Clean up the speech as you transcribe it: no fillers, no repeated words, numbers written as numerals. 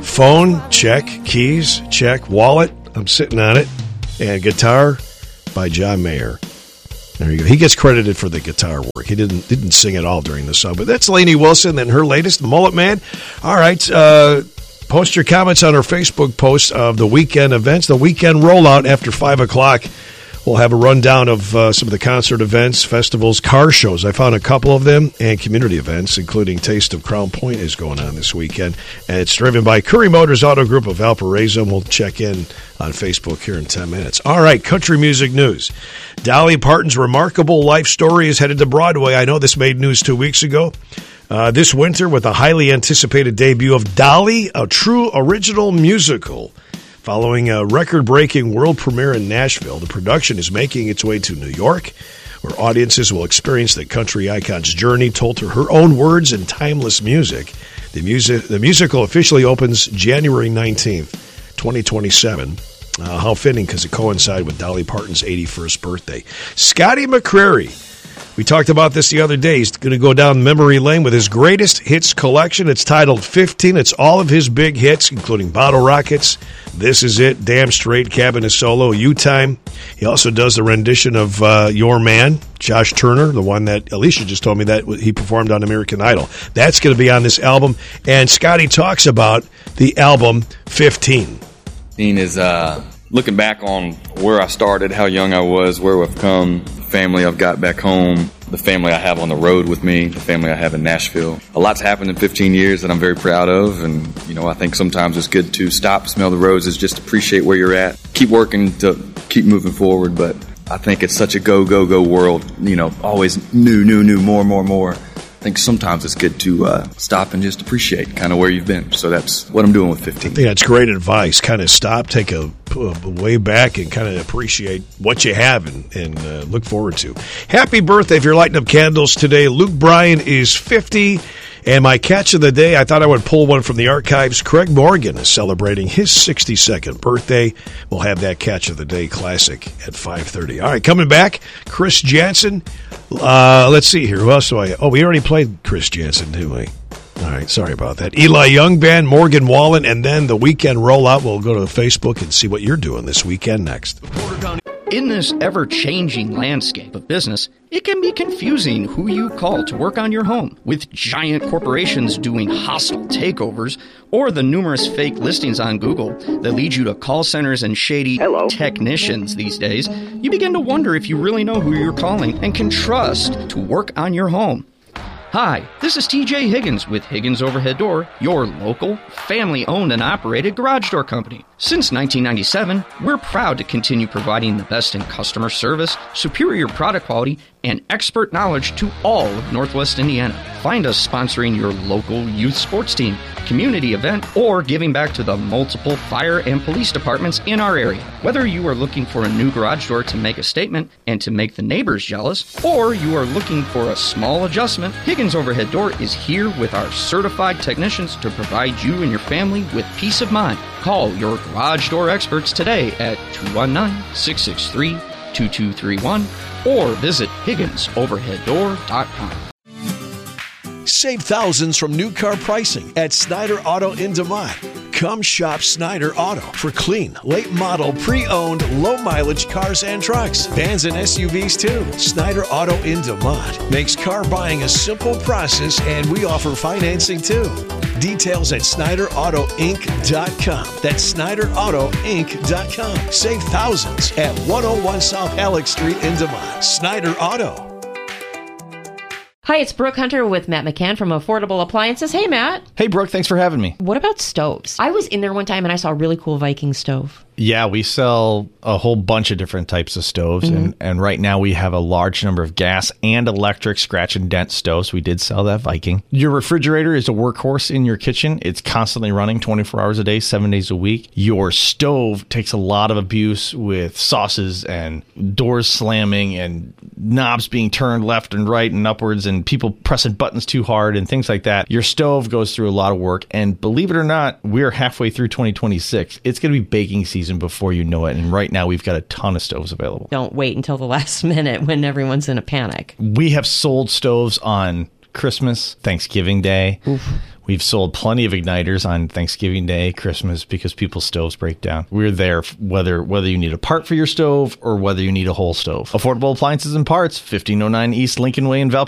Phone, check. Keys, check. Wallet, I'm sitting on it. And guitar by John Mayer. There you go. He gets credited for the guitar work. He didn't sing it all during the song. But that's Lainey Wilson and her latest, The Mullet Man. All right. Post your comments on our Facebook post of the weekend events. The weekend rollout after 5 o'clock. We'll have a rundown of some of the concert events, festivals, car shows. I found a couple of them, and community events, including Taste of Crown Point is going on this weekend. And it's driven by Curry Motors Auto Group of Valparaiso. And we'll check in on Facebook here in 10 minutes. All right, country music news. Dolly Parton's remarkable life story is headed to Broadway. I know this made news 2 weeks ago. This winter with the highly anticipated debut of Dolly, a true original musical. Following a record-breaking world premiere in Nashville, the production is making its way to New York, where audiences will experience the country icon's journey told through her own words and timeless music. The musical officially opens January 19th, 2027. How fitting, because it coincides with Dolly Parton's 81st birthday. Scotty McCreery. We talked about this the other day. He's going to go down memory lane with his greatest hits collection. It's titled 15. It's all of his big hits, including Bottle Rockets, This Is It, Damn Straight, Cabinet Solo, U-Time. He also does the rendition of Your Man, Josh Turner, the one that Alicia just told me that he performed on American Idol. That's going to be on this album. And Scotty talks about the album 15. 15 is looking back on where I started, how young I was, where I've come, the family I've got back home, the family I have on the road with me, the family I have in Nashville. A lot's happened in 15 years that I'm very proud of, and I think sometimes it's good to stop, smell the roses, just appreciate where you're at, keep working to keep moving forward. But I think it's such a go world, always new, more. I think sometimes it's good to stop and just appreciate kind of where you've been. So that's what I'm doing with 15. I think that's great advice. Kind of stop, take a way back, and kind of appreciate what you have and look forward to. Happy birthday if you're lighting up candles today. Luke Bryan is 50. And my catch of the day, I thought I would pull one from the archives. Craig Morgan is celebrating his 62nd birthday. We'll have that catch of the day classic at 5:30. All right, coming back, Chris Jansen. Let's see here. Who else do I? Oh, we already played Chris Jansen, didn't we? All right, sorry about that. Eli Young Band, Morgan Wallen, and then the weekend rollout. We'll go to Facebook and see what you're doing this weekend next. In this ever-changing landscape of business, it can be confusing who you call to work on your home. With giant corporations doing hostile takeovers, or the numerous fake listings on Google that lead you to call centers and shady technicians these days, you begin to wonder if you really know who you're calling and can trust to work on your home. Hi, this is TJ Higgins with Higgins Overhead Door, your local, family-owned and operated garage door company. Since 1997, we're proud to continue providing the best in customer service, superior product quality, and expert knowledge to all of Northwest Indiana. Find us sponsoring your local youth sports team, community event, or giving back to the multiple fire and police departments in our area. Whether you are looking for a new garage door to make a statement and to make the neighbors jealous, or you are looking for a small adjustment, Higgins Overhead Door is here with our certified technicians to provide you and your family with peace of mind. Call your garage door experts today at 219-663-2231 or visit HigginsOverheadDoor.com. Save thousands from new car pricing at Snyder Auto in DeMont. Come shop Snyder Auto for clean, late model, pre-owned, low-mileage cars and trucks. Vans and SUVs too. Snyder Auto in DeMont makes car buying a simple process, and we offer financing too. Details at SnyderAutoInc.com. That's SnyderAutoInc.com. Save thousands at 101 South Alex Street in DeMont. Snyder Auto. Hi, it's Brooke Hunter with Matt McCann from Affordable Appliances. Hey, Matt. Hey, Brooke. Thanks for having me. What about stoves? I was in there one time and I saw a really cool Viking stove. Yeah, we sell a whole bunch of different types of stoves, and right now we have a large number of gas and electric scratch and dent stoves. We did sell that Viking. Your refrigerator is a workhorse in your kitchen. It's constantly running 24 hours a day, 7 days a week. Your stove takes a lot of abuse with sauces and doors slamming and knobs being turned left and right and upwards and people pressing buttons too hard and things like that. Your stove goes through a lot of work, and believe it or not, we're halfway through 2026. It's going to be baking season before you know it, and right now we've got a ton of stoves available. Don't wait until the last minute when everyone's in a panic. We have sold stoves on Christmas, Thanksgiving Day. We've sold plenty of igniters on Thanksgiving Day, Christmas, because people's stoves break down. We're there whether you need a part for your stove or whether you need a whole stove. Affordable Appliances and Parts, 1509 East Lincoln Way in Valparaiso.